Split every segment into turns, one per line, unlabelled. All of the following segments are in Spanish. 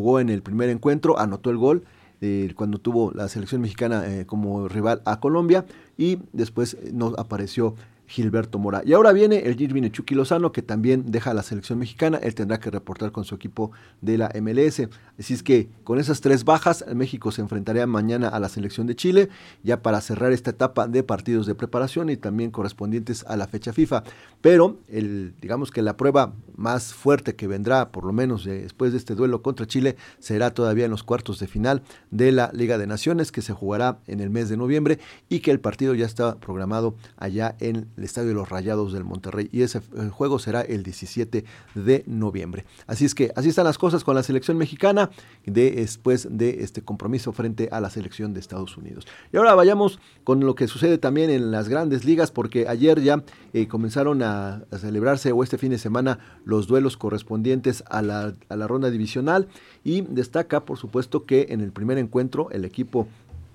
jugó en el primer encuentro, anotó el gol cuando tuvo la selección mexicana como rival a Colombia, y después no apareció Gilberto Mora. Y ahora viene el Irving El Chucky Lozano, que también deja la selección mexicana. Él tendrá que reportar con su equipo de la MLS. Así es que con esas 3 bajas, México se enfrentaría mañana a la selección de Chile, ya para cerrar esta etapa de partidos de preparación y también correspondientes a la fecha FIFA. Pero digamos que la prueba más fuerte que vendrá, por lo menos después de este duelo contra Chile, será todavía en los cuartos de final de la Liga de Naciones, que se jugará en el mes de noviembre, y que el partido ya está programado allá en el Estadio de los Rayados del Monterrey, y ese juego será el 17 de noviembre. Así es que así están las cosas con la selección mexicana después de este compromiso frente a la selección de Estados Unidos. Y ahora vayamos con lo que sucede también en las grandes ligas, porque ayer ya comenzaron a celebrarse, o este fin de semana, los duelos correspondientes a la ronda divisional, y destaca por supuesto que en el primer encuentro el equipo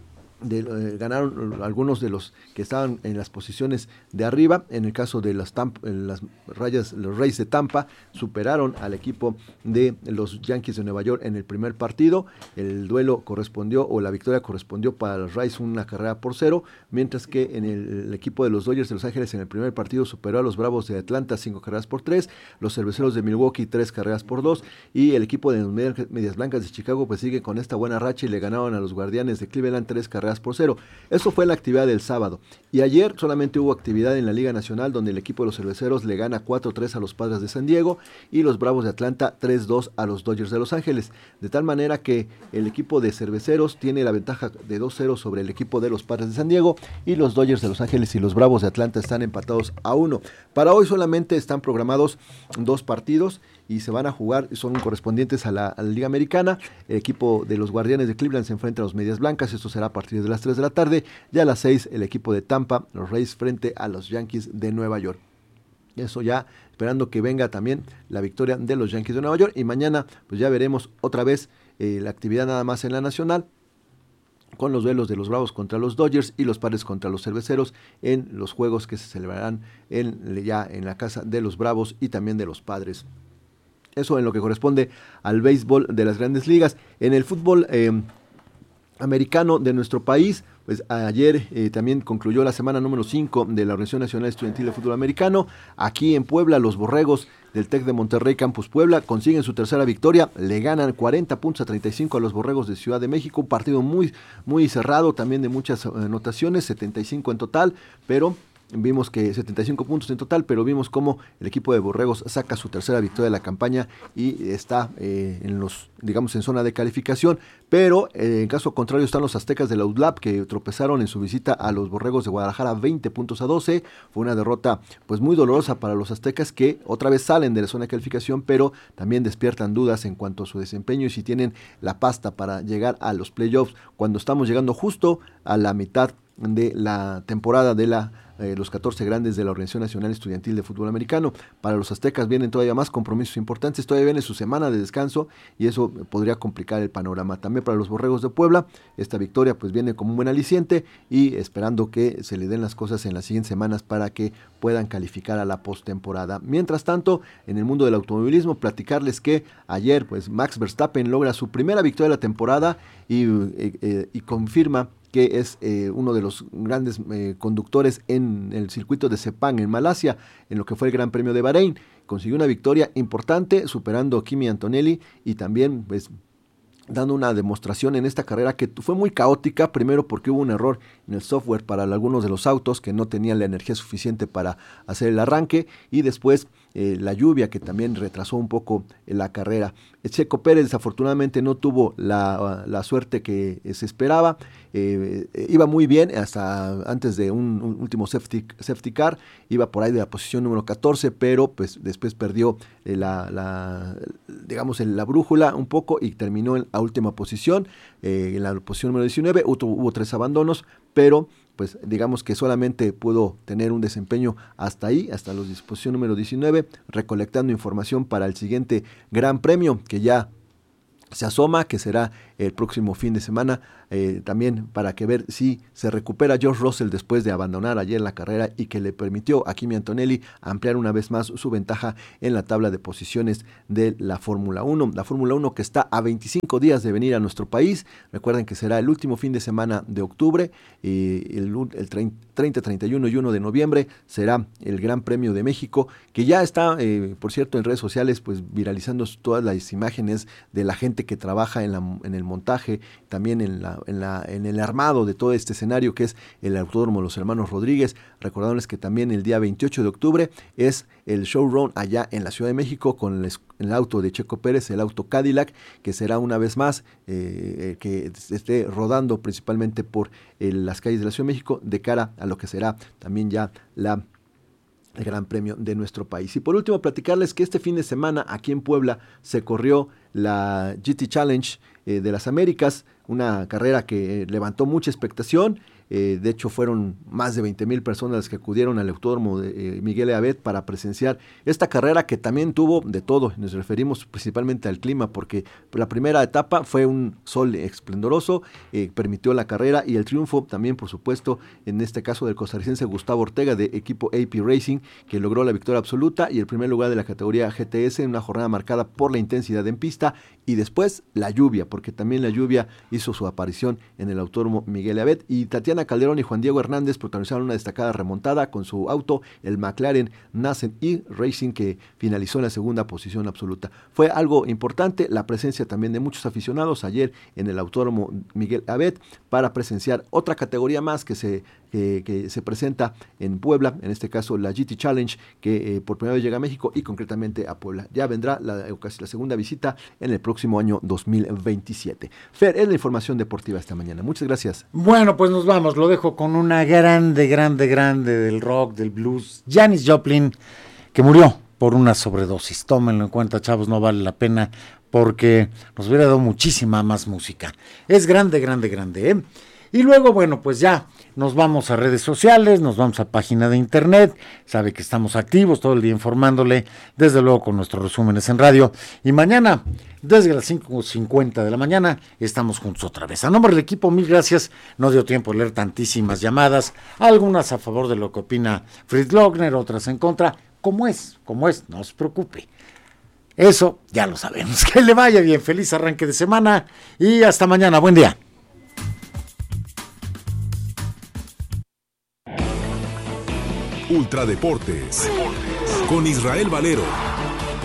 ganaron algunos de los que estaban en las posiciones de arriba. En el caso de los Rays de Tampa superaron al equipo de los Yankees de Nueva York en el primer partido. El duelo correspondió, o la victoria correspondió para los Rays 1-0, mientras que en el equipo de los Dodgers de Los Ángeles en el primer partido superó a los Bravos de Atlanta 5-3, los Cerveceros de Milwaukee 3-2, y el equipo de los Medias Blancas de Chicago pues sigue con esta buena racha y le ganaron a los Guardianes de Cleveland 3-0. Eso fue la actividad del sábado. Y ayer solamente hubo actividad en la Liga Nacional, donde el equipo de los Cerveceros le gana 4-3 a los Padres de San Diego y los Bravos de Atlanta 3-2 a los Dodgers de Los Ángeles. De tal manera que el equipo de Cerveceros tiene la ventaja de 2-0 sobre el equipo de los Padres de San Diego, y los Dodgers de Los Ángeles y los Bravos de Atlanta están empatados a 1. Para hoy solamente están programados 2 partidos y se van a jugar, son correspondientes a la Liga Americana. El equipo de los Guardianes de Cleveland se enfrenta a los Medias Blancas, esto será a partir de las 3 de la tarde, y a las 6 el equipo de Tampa, los Rays, frente a los Yankees de Nueva York. Eso ya esperando que venga también la victoria de los Yankees de Nueva York, y mañana pues ya veremos otra vez la actividad nada más en la Nacional, con los duelos de los Bravos contra los Dodgers y los Padres contra los Cerveceros en los juegos que se celebrarán ya en la casa de los Bravos y también de los Padres. Eso en lo que corresponde al béisbol de las grandes ligas. En el fútbol americano de nuestro país, pues ayer también concluyó la semana número 5 de la Organización Nacional Estudiantil de Fútbol Americano. Aquí en Puebla, los Borregos del TEC de Monterrey Campus Puebla consiguen su tercera victoria, le ganan 40-35 a los Borregos de Ciudad de México, un partido muy, muy cerrado, también de muchas anotaciones, 75 en total, pero vimos que 75 puntos en total, pero vimos cómo el equipo de Borregos saca su tercera victoria de la campaña y está en zona de calificación. Pero en caso contrario están los Aztecas de la UDLAP, que tropezaron en su visita a los Borregos de Guadalajara 20-12. Fue una derrota pues muy dolorosa para los Aztecas, que otra vez salen de la zona de calificación, pero también despiertan dudas en cuanto a su desempeño y si tienen la pasta para llegar a los playoffs, cuando estamos llegando justo a la mitad de la temporada de los 14 grandes de la Organización Nacional Estudiantil de Fútbol Americano. Para los aztecas vienen todavía más compromisos importantes, todavía viene su semana de descanso y eso podría complicar el panorama. También para los Borregos de Puebla, esta victoria pues viene como un buen aliciente y esperando que se le den las cosas en las siguientes semanas para que puedan calificar a la postemporada. Mientras tanto, en el mundo del automovilismo, platicarles que ayer pues Max Verstappen logra su primera victoria de la temporada y confirma que es uno de los grandes conductores en el circuito de Sepang en Malasia, en lo que fue el Gran Premio de Bahrein. Consiguió una victoria importante, superando a Kimi Antonelli y también pues dando una demostración en esta carrera que fue muy caótica, primero porque hubo un error en el software para algunos de los autos que no tenían la energía suficiente para hacer el arranque, y después la lluvia que también retrasó un poco la carrera. Checo Pérez desafortunadamente no tuvo la suerte que se esperaba, iba muy bien hasta antes de un último safety car, iba por ahí de la posición número 14, pero pues después perdió la brújula un poco y terminó en la última posición, en la posición número 19, hubo 3 abandonos, pero pues digamos que solamente pudo tener un desempeño hasta ahí, hasta la disposición número 19, recolectando información para el siguiente Gran Premio que ya se asoma, que será el próximo fin de semana, también para que ver si se recupera George Russell después de abandonar ayer la carrera y que le permitió a Kimi Antonelli ampliar una vez más su ventaja en la tabla de posiciones de la Fórmula 1. La Fórmula 1 que está a 25 días de venir a nuestro país. Recuerden que será el último fin de semana de octubre, el 30, 31 y 1 de noviembre será el Gran Premio de México, que ya está, por cierto, en redes sociales, pues viralizando todas las imágenes de la gente que trabaja en el montaje, también en el armado de todo este escenario que es el Autódromo de los Hermanos Rodríguez. Recordándoles que también el día 28 de octubre es el showrun allá en la Ciudad de México con el auto de Checo Pérez, el auto Cadillac, que será una vez más que esté rodando principalmente por las calles de la Ciudad de México de cara a lo que será también ya el Gran Premio de nuestro país. Y por último, platicarles que este fin de semana aquí en Puebla se corrió la GT Challenge de las Américas, una carrera que levantó mucha expectación. De hecho, fueron más de 20,000 personas las que acudieron al Autódromo de Miguel de Abet para presenciar esta carrera que también tuvo de todo. Nos referimos principalmente al clima, porque la primera etapa fue un sol esplendoroso, permitió la carrera y el triunfo también, por supuesto, en este caso del costarricense Gustavo Ortega de equipo AP Racing, que logró la victoria absoluta y el primer lugar de la categoría GTS en una jornada marcada por la intensidad en pista y después la lluvia, porque también la lluvia hizo su aparición en el Autódromo Miguel de Abet. Y Tatiana Calderón y Juan Diego Hernández protagonizaron una destacada remontada con su auto, el McLaren Nassen E Racing, que finalizó en la segunda posición absoluta. Fue algo importante la presencia también de muchos aficionados ayer en el Autódromo Miguel Abet para presenciar otra categoría más que se presenta en Puebla, en este caso la GT Challenge, que por primera vez llega a México y concretamente a Puebla. Ya vendrá la segunda visita en el próximo año 2027. Fer, es la información deportiva esta mañana. Muchas gracias.
Bueno, pues nos vamos. Lo dejo con una grande del rock, del blues, Janis Joplin, que murió por una sobredosis. Tómenlo en cuenta, chavos, no vale la pena porque nos hubiera dado muchísima más música. Es grande, ¿eh? Y luego, bueno, pues ya nos vamos a redes sociales, nos vamos a página de internet, sabe que estamos activos todo el día informándole, desde luego con nuestros resúmenes en radio. Y mañana, desde las 5:50 de la mañana, estamos juntos otra vez. A nombre del equipo, mil gracias. No dio tiempo de leer tantísimas llamadas, algunas a favor de lo que opina Fritz Lochner, otras en contra. Como es, no se preocupe. Eso ya lo sabemos. Que le vaya bien, feliz arranque de semana y hasta mañana. Buen día.
Ultradeportes con Israel Valero.